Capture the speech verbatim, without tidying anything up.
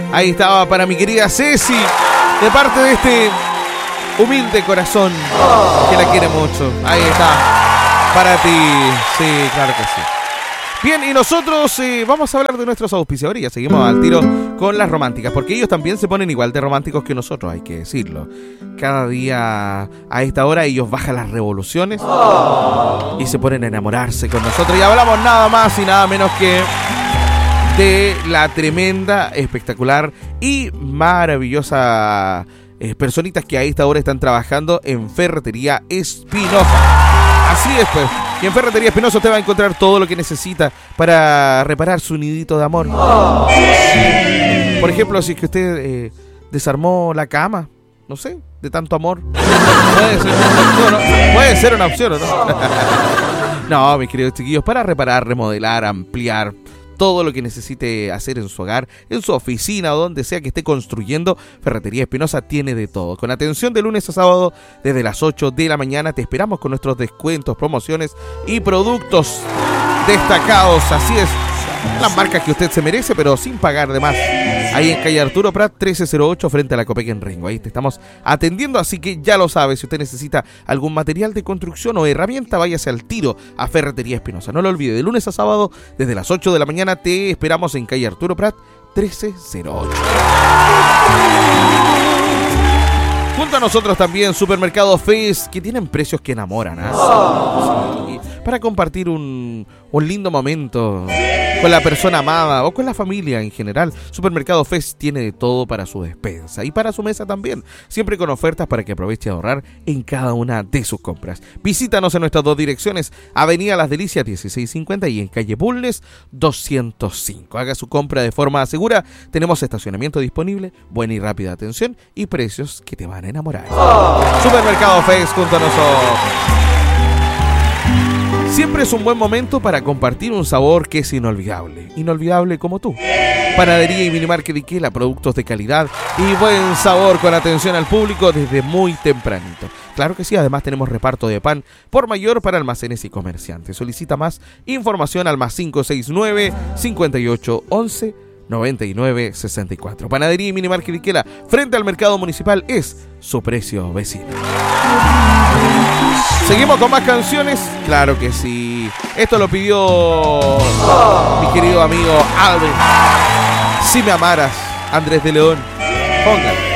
Ahí estaba para mi querida Ceci, de parte de este humilde corazón que la quiere mucho. Ahí está, para ti. Sí, claro que sí. Bien, y nosotros eh, vamos a hablar de nuestros auspiciadores. Ya seguimos al tiro con las románticas, porque ellos también se ponen igual de románticos que nosotros, hay que decirlo. Cada día a esta hora ellos bajan las revoluciones y se ponen a enamorarse con nosotros. Y hablamos nada más y nada menos que de la tremenda, espectacular y maravillosa eh, personitas que a esta hora están trabajando en Ferretería Espinosa. Así es, pues. Y en Ferretería Espinosa usted va a encontrar todo lo que necesita para reparar su nidito de amor. Oh. Por ejemplo, si es que usted eh, desarmó la cama, no sé, de tanto amor. Puede ser una opción, ¿no? Puede ser una opción, ¿o no? No, mis queridos chiquillos, para reparar, remodelar, ampliar todo lo que necesite hacer en su hogar, en su oficina o donde sea que esté construyendo, Ferretería Espinosa tiene de todo. Con atención de lunes a sábado desde las ocho de la mañana te esperamos con nuestros descuentos, promociones y productos destacados. Así es, las marcas que usted se merece, pero sin pagar de más. Ahí en calle Arturo Prat trece cero ocho frente a la Copec en Rengo. Ahí te estamos atendiendo, así que ya lo sabes. Si usted necesita algún material de construcción o herramienta, váyase al tiro a Ferretería Espinosa. No lo olvide, de lunes a sábado desde las ocho de la mañana te esperamos en calle Arturo Prat trece cero ocho. Junto a nosotros también Supermercado Fez, que tienen precios que enamoran, ¿eh? Sí, para compartir un, un lindo momento con la persona amada o con la familia en general. Supermercado Fez tiene de todo para su despensa y para su mesa también, siempre con ofertas para que aproveche a ahorrar en cada una de sus compras. Visítanos en nuestras dos direcciones, Avenida Las Delicias dieciséis cincuenta y en calle Bulnes doscientos cinco. Haga su compra de forma segura, tenemos estacionamiento disponible, buena y rápida atención y precios que te van a enamorar. Oh. Supermercado Fez junto a nosotros. Siempre es un buen momento para compartir un sabor que es inolvidable. Inolvidable como tú. Panadería y Minimarket Diquela, productos de calidad y buen sabor con atención al público desde muy tempranito. Claro que sí, además tenemos reparto de pan por mayor para almacenes y comerciantes. Solicita más información al más cinco seis nueve, cincuenta y ocho, once, noventa y nueve, sesenta y cuatro. Panadería y Minimarket Diquela, frente al mercado municipal, es su precio vecino. ¿Seguimos con más canciones? Claro que sí. Esto lo pidió oh. mi querido amigo Alvin. Si me amaras, Andrés de León. Póngale.